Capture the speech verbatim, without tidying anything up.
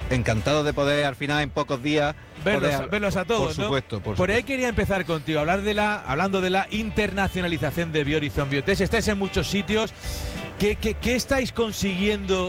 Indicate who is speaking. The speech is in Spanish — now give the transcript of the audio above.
Speaker 1: Encantado de poder al final en pocos días
Speaker 2: verlos,
Speaker 1: poder,
Speaker 2: verlos a todos,
Speaker 1: por supuesto,
Speaker 2: ¿no?
Speaker 1: por,
Speaker 2: por ahí
Speaker 1: supuesto.
Speaker 2: quería empezar contigo, hablar de la, hablando de la internacionalización de Biorizon Biotech. Estáis en muchos sitios. ¿Qué, qué, qué estáis consiguiendo